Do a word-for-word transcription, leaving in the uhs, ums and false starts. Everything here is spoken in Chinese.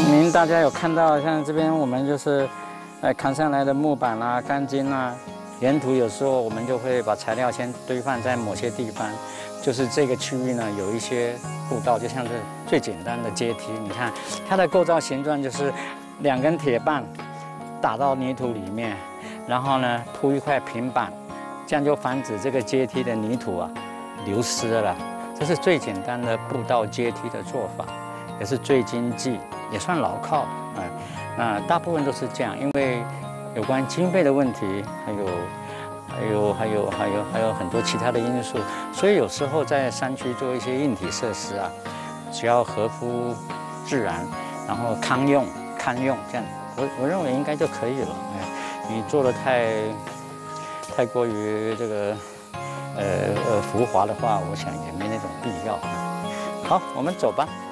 您大家有看到，像这边我们就是，呃，砍上来的木板啦、钢筋啦，沿途有时候我们就会把材料先堆放在某些地方，就是这个区域呢有一些步道，就像是最简单的阶梯。你看它的构造形状就是两根铁棒打到泥土里面，然后呢铺一块平板，这样就防止这个阶梯的泥土啊流失了。这是最简单的步道阶梯的做法，也是最经济，也算牢靠。嗯，那大部分都是这样，因为有关经费的问题，还有还有还有还有还有很多其他的因素，所以有时候在山区做一些硬体设施啊，只要合乎自然，然后康用堪用，这样我我认为应该就可以了。哎，你做的太太过于这个。呃呃，浮华的话，我想也没那种必要。好，我们走吧。